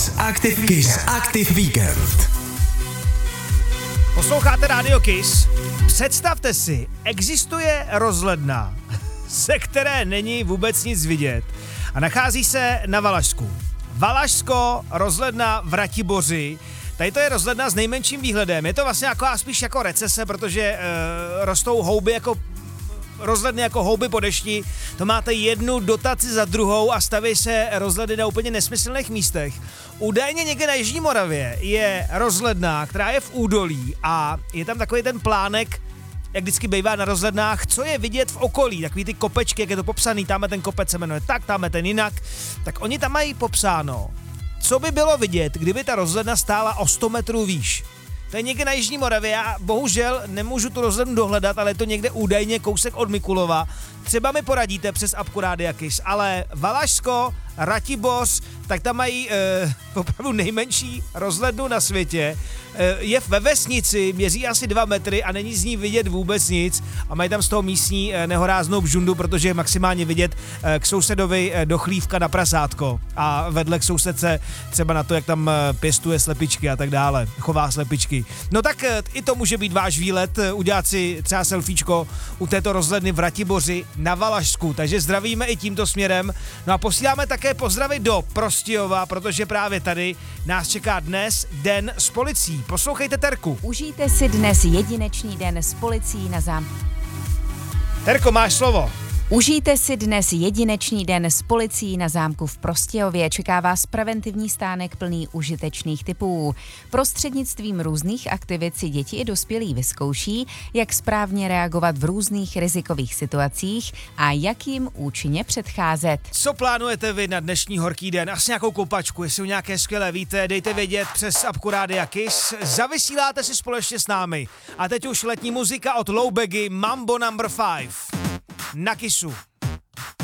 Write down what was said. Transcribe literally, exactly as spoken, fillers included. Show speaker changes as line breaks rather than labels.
Kiss Active Kiss Active Weekend.
Posloucháte Radio Kiss? Představte si, existuje rozhledna, ze které není vůbec nic vidět a nachází se na Valašsku. Valašsko, rozhledna v Ratiboři. Tady to je rozhledna s nejmenším výhledem. Je to vlastně jako, spíš jako recese, protože e, rostou houby jako rozhledny jako houby po dešti. To máte jednu dotaci za druhou a staví se rozhledy na úplně nesmyslných místech. Údajně někde na Jižní Moravě je rozhledna, která je v údolí a je tam takový ten plánek, jak vždycky bývá na rozhlednách, co je vidět v okolí, takový ty kopečky, jak je to popsaný, tamhle ten kopec se jmenuje tak, tamhle ten jinak, tak oni tam mají popsáno, co by bylo vidět, kdyby ta rozhledna stála o sto metrů výš. To je někde na Jižní Moravě, já bohužel nemůžu tu rozhlednu dohledat, ale je to někde údajně kousek od Mikulova. Třeba mi poradíte přes apku Rádia Kiss, ale Valašsko, Ratiboř, tak tam mají e, opravdu nejmenší rozhlednu na světě. E, je ve vesnici, měří asi dva metry a není z ní vidět vůbec nic a mají tam z toho místní e, nehoráznou bžundu, protože je maximálně vidět e, k sousedovi e, dochlívka na prasátko a vedle k sousedce třeba na to, jak tam e, pěstuje slepičky a tak dále, chová slepičky. No tak e, i to může být váš výlet, e, udělat si třeba selfiečko u této rozhledny v Ratiboři na Valašsku, takže zdravíme i tímto směrem. No a posíláme také pozdravy do Prostějova, protože právě tady nás čeká dnes den s policií. Poslouchejte Terku.
Užijte si dnes jedinečný den s policií na zámku.
Terko, máš slovo.
Užijte si dnes jedinečný den s policií na zámku v Prostějově. Čeká vás preventivní stánek plný užitečných tipů. Prostřednictvím různých aktivit si děti i dospělí vyzkouší, jak správně reagovat v různých rizikových situacích a jak jim účinně předcházet.
Co plánujete vy na dnešní horký den? Asi nějakou koupačku, jestli o nějaké skvělé víte, dejte vědět přes apku Rádia Kiss. Zavysíláte si společně s námi. A teď už letní muzika od Low Baggy, Mambo number five. Na Kissu.